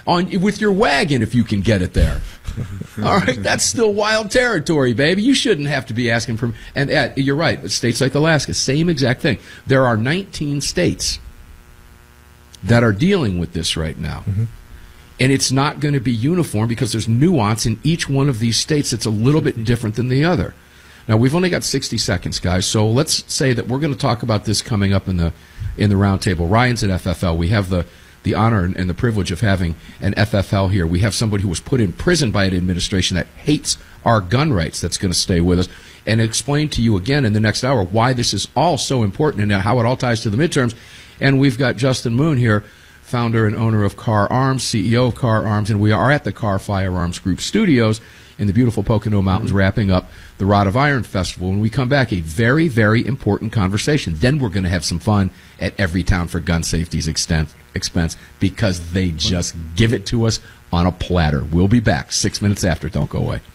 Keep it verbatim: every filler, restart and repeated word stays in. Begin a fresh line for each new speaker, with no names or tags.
on with your wagon if you can get it there. All right, that's still wild territory, baby. You shouldn't have to be asking for. And uh, you're right. States like Alaska, same exact thing. There are nineteen states that are dealing with this right now. Mm-hmm. And it's not going to be uniform because there's nuance in each one of these states that's a little bit different than the other. Now, we've only got sixty seconds, guys, so let's say that we're going to talk about this coming up in the in the roundtable. Ryan's at F F L. We have the, the honor and, and the privilege of having an F F L here. We have somebody who was put in prison by an administration that hates our gun rights that's going to stay with us and explain to you again in the next hour why this is all so important and how it all ties to the midterms. And we've got Justin Moon here, founder and owner of Car Arms, C E O of Car Arms, and we are at the Car Firearms Group Studios in the beautiful Pocono Mountains, wrapping up the Rod of Iron Festival. When we come back, a very, very important conversation. Then we're going to have some fun at Everytown for Gun Safety's extent, expense because they just give it to us on a platter. We'll be back six minutes after. Don't go away.